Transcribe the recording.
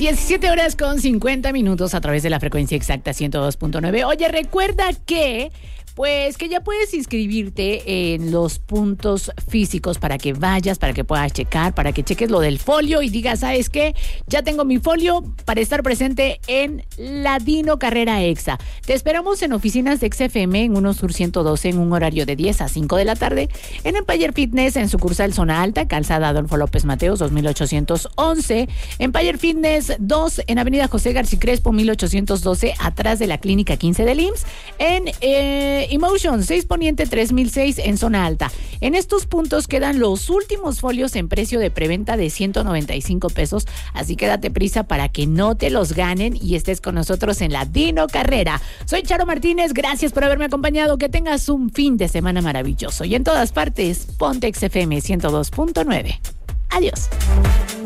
17:50 a través de la frecuencia exacta 102.9. Oye, recuerda que ya puedes inscribirte en los puntos físicos para que vayas, para que puedas checar, para que cheques lo del folio y digas, ¿sabes qué? Ya tengo mi folio para estar presente en la Dino Carrera Exa. Te esperamos en oficinas de XFM en 1 Sur 112 en un horario de 10 a 5 de la tarde, en Empire Fitness en sucursal Zona Alta, calzada Adolfo López Mateos 2811, Empire Fitness 2 en Avenida José García Crespo 1812, atrás de la Clínica 15 del IMSS, en Emotion 6 Poniente 3006 en Zona Alta. En estos puntos quedan los últimos folios en precio de preventa de 195 pesos, así que date prisa para que no te los ganen y estés con nosotros en la Dino Carrera. Soy Charo Martínez, gracias por haberme acompañado, que tengas un fin de semana maravilloso y en todas partes, ponte XFM 102.9. Adiós.